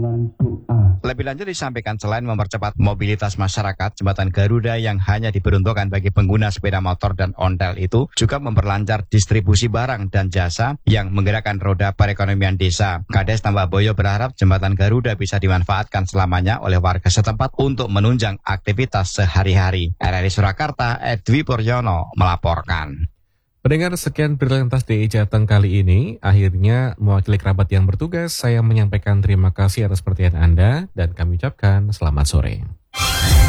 Jalan Doa. Lebih lanjut disampaikan selain mempercepat mobilitas masyarakat, jembatan Garuda yang hanya diperuntukkan bagi pengguna sepeda motor dan ontel itu juga memperlancar distribusi barang dan jasa yang menggerakkan roda perekonomian desa. Kades Tambakboyo berharap jembatan Garuda bisa dimanfaatkan selamanya oleh warga setempat untuk menunjang aktivitas sehari-hari. RRI Surakarta, Edwi Puryono melaporkan. Pendengar, sekian Berlintas DI Jateng kali ini. Akhirnya mewakili kerabat yang bertugas, saya menyampaikan terima kasih atas perhatian Anda dan kami ucapkan selamat sore.